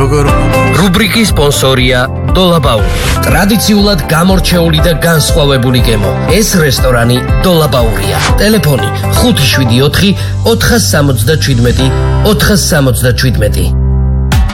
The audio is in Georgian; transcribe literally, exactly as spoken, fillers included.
როგორ რუბრიკის სპონსორია დოლაბაური. ტრადიციულად გამორჩეული და განსხვავებული გემო. ეს რესტორანი დოლაბაურია. ტელეფონი ხუთი შვიდი ოთხი ოთხას სამოცდაჩვიდმეტი ოთხას სამოცდაჩვიდმეტი.